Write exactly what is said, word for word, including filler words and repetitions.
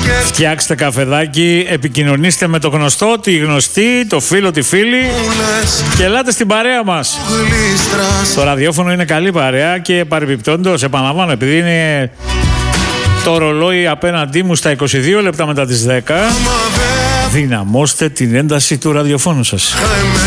Φτιάξτε καφεδάκι, επικοινωνήστε με το γνωστό, τη γνωστή, το φίλο, τη φίλη και ελάτε στην παρέα μας. Το ραδιόφωνο είναι καλή παρέα και παρεμπιπτόντως, επαναλαμβάνω, επειδή είναι το ρολόι απέναντί μου στα είκοσι δύο λεπτά μετά τις δέκα, δυναμώστε την ένταση του ραδιοφώνου σας.